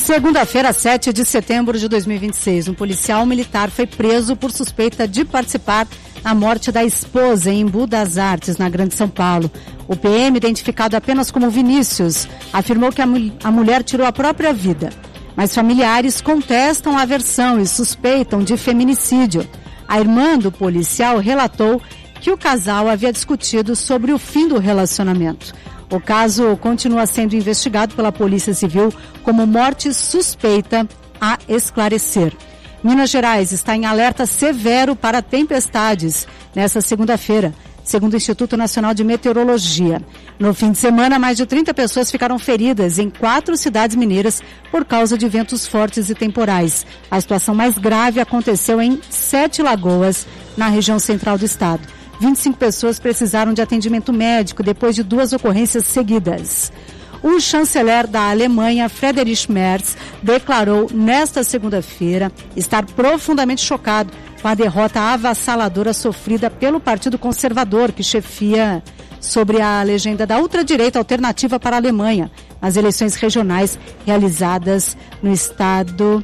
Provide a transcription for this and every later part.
Segunda-feira, 7 de setembro de 2026, um policial militar foi preso por suspeita de participar da morte da esposa em Embu das Artes, na Grande São Paulo. O PM, identificado apenas como Vinícius, afirmou que a mulher tirou a própria vida. Mas familiares contestam a versão e suspeitam de feminicídio. A irmã do policial relatou que o casal havia discutido sobre o fim do relacionamento. O caso continua sendo investigado pela Polícia Civil como morte suspeita a esclarecer. Minas Gerais está em alerta severo para tempestades nesta segunda-feira, segundo o Instituto Nacional de Meteorologia. No fim de semana, mais de 30 pessoas ficaram feridas em 4 cidades mineiras por causa de ventos fortes e temporais. A situação mais grave aconteceu em 7 Lagoas, na região central do estado. 25 pessoas precisaram de atendimento médico depois de 2 ocorrências seguidas. O chanceler da Alemanha, Friedrich Merz, declarou nesta segunda-feira estar profundamente chocado com a derrota avassaladora sofrida pelo Partido Conservador, que chefia sobre a legenda da ultradireita Alternativa para a Alemanha, nas eleições regionais realizadas no estado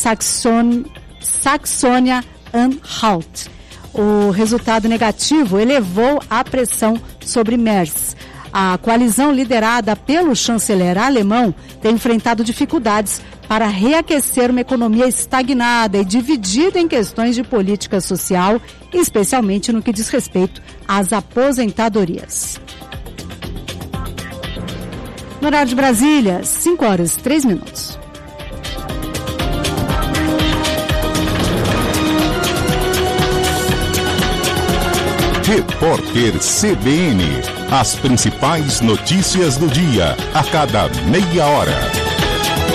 Saxônia-Anhalt. O resultado negativo elevou a pressão sobre Merz. A coalizão liderada pelo chanceler alemão tem enfrentado dificuldades para reaquecer uma economia estagnada e dividida em questões de política social, especialmente no que diz respeito às aposentadorias. No horário de Brasília, 5h03. Repórter CBN. As principais notícias do dia, a cada meia hora.